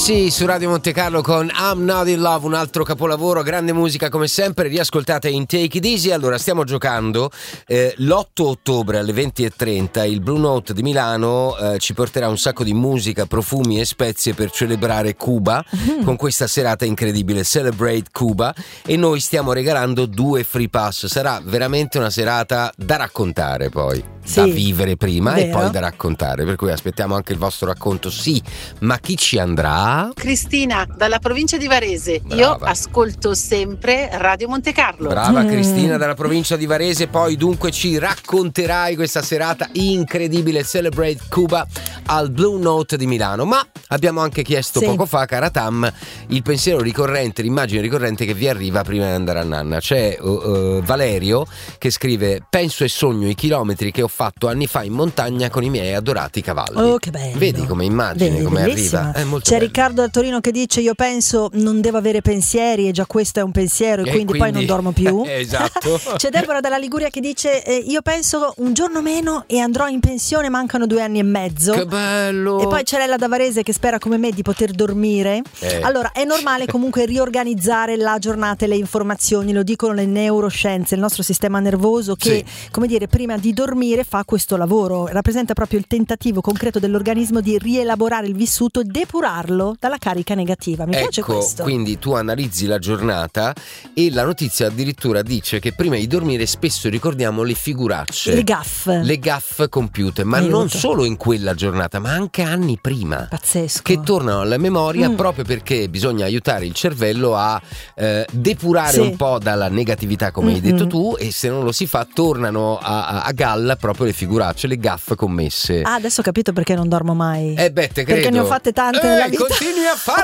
Sì, su Radio Monte Carlo con I'm Not In Love, un altro capolavoro, grande musica come sempre, riascoltate in Take It Easy. Allora, stiamo giocando l'8 ottobre alle 20:30, il Blue Note di Milano ci porterà un sacco di musica, profumi e spezie per celebrare Cuba con questa serata incredibile, Celebrate Cuba, e noi stiamo regalando 2 free pass. Sarà veramente una serata da raccontare poi, da vivere prima, vero, e poi da raccontare, per cui aspettiamo anche il vostro racconto. Sì, ma chi ci andrà? Cristina, dalla provincia di Varese. Brava. Io ascolto sempre Radio Monte Carlo. Brava Cristina dalla provincia di Varese. Poi dunque ci racconterai questa serata incredibile, Celebrate Cuba al Blue Note di Milano. Ma abbiamo anche chiesto poco fa, cara Tam, il pensiero ricorrente, l'immagine ricorrente che vi arriva prima di andare a nanna. C'è Valerio che scrive: penso e sogno i chilometri che ho fatto anni fa in montagna con i miei adorati cavalli. Oh, che bello. Vedi come immagine, come arriva? È molto C'è bello. Riccardo da Torino che dice: io penso non devo avere pensieri, e già questo è un pensiero, e quindi poi non dormo più. Esatto. C'è Deborah dalla Liguria che dice: io penso un giorno meno e andrò in pensione, mancano 2 anni e mezzo. Che bello. E poi c'è Lella da Varese che spera come me di poter dormire. Allora è normale comunque riorganizzare la giornata e le informazioni, lo dicono le neuroscienze, il nostro sistema nervoso che come dire, prima di dormire fa questo lavoro, rappresenta proprio il tentativo concreto dell'organismo di rielaborare il vissuto, depurarlo dalla carica negativa. Mi piace questo. Quindi tu analizzi la giornata e la notizia addirittura dice che prima di dormire spesso ricordiamo le figuracce, le gaffe compiute, ma non solo in quella giornata, ma anche anni prima. Pazzesco. Che tornano alla memoria proprio perché bisogna aiutare il cervello a depurare un po' dalla negatività, come hai detto tu, e se non lo si fa tornano a galla proprio le figuracce, le gaffe commesse. Adesso ho capito perché non dormo mai. Te credo. Perché ne ho fatte tante nella vita. Continui a fare